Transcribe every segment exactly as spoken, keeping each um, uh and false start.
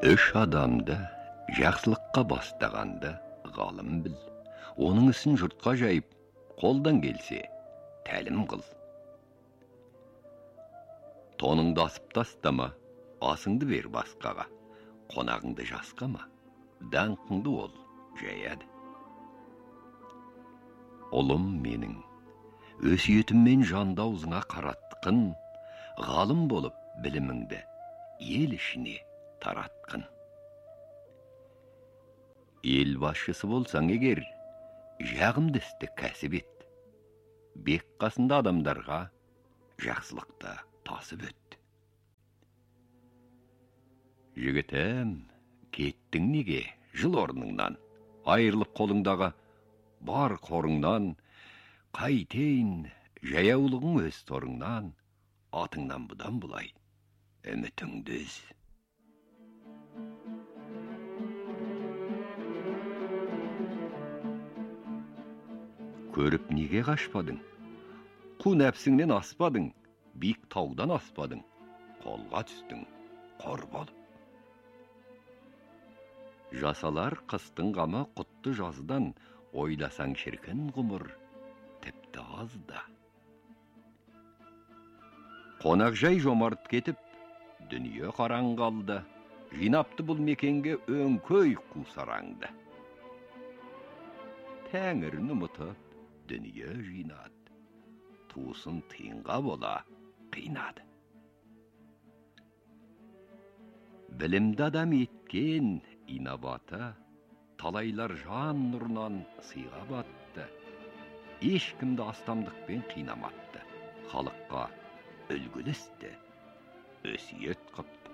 Үш адамды жақсылыққа бастағанды ғалым біл. Оның ісін жұртқа жайып, қолдан келсе, тәлім қыл. Тоныңды асып тастама, асыңды бер басқаға. Қонағыңды жасқама, даңқыңды ол жаяды. Ұлым менің, өсиетіммен жанды аузыңа қаратқын, ғалым болып біліміңді ел ішіне таратқын. Ел басшысы болсаң егер, жағымды істі кәсіп ет. Бек қасында адамдарға жақсылықты тасып өт. Жігітім, кеттің неге жыл орныңнан, айырылып қолыңдағы бар қорыңнан, қайтейін жаяулығың өз торыңнан, атыңнан бұдан бұлай үмітіңді үз. Көріп неге қашпадың? Қу нәпсіңнен аспадың, биік таудан аспадың, қолға түстің, қор болып. Жасалар қыстың қамы құтты жаздан, ойласаң шіркін ғұмыр, тіпті азда. Қонақ жай жомарт кетіп, дүние қараң қалды, жинапты бұл мекенге өңкөй қусараңды. Тәңірін ұмытып, дүние жинады, туысын тиынға бола қинады. Білімді адам еткен инабаты, талайлар жан нұрынан сыйға батты, ешкімді астамдықпен қинаматты, халыққа үлгілісті, өсиет қыпты.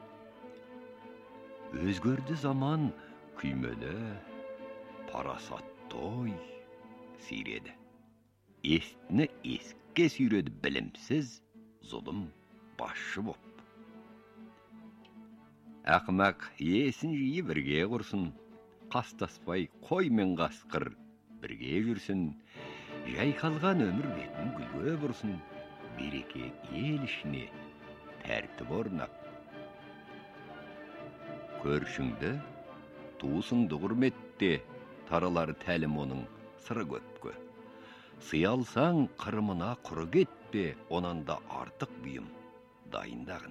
Өзгерді заман күймелі, парасатты ой сиреді. Естіні есікке сүйреді білімсіз, зұлым басшы боп. Ақымақ есін жиі бірге құрсын, қастаспай қой мен қасқыр бірге жүрсін, жайқалған өмір бетін гүлге бұрсын, береке ел ішіне тәртіп орнап. Көршіңді, туысыңды құрметте, таралар тәлім оның сыры көпкө. Сыялсаң қырымына құры кетпе, онан да артық бұйым дайындағын.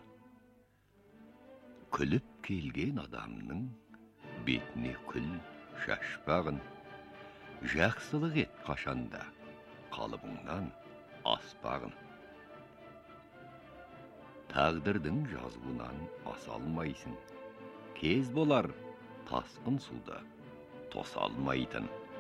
Күліп келген адамның бетіне күл шашпағын, жақсылық ет қашанда қалыбыңнан аспағын. Тағдырдың жазуынан аса алмайсың, кез болар тасқын суды тоса алмайтын.